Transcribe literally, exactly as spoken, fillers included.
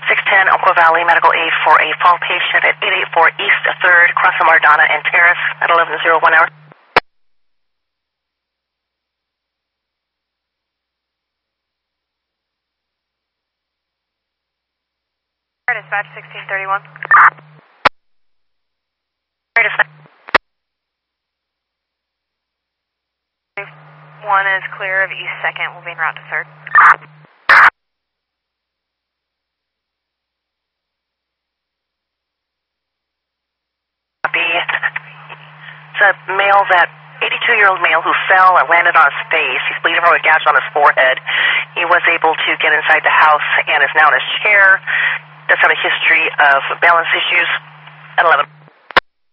six ten Oakville Valley Medical Aid for a fall patient at eight eighty-four East third, crossing Mardana and Terrace at eleven oh one hour. Dispatch sixteen thirty-one. One is clear of East second, will be en route to third. It's a male, that eighty-two-year-old male who fell and landed on his face. He's bleeding from a gash on his forehead. He was able to get inside the house and is now in his chair. Does have a history of balance issues at eleven.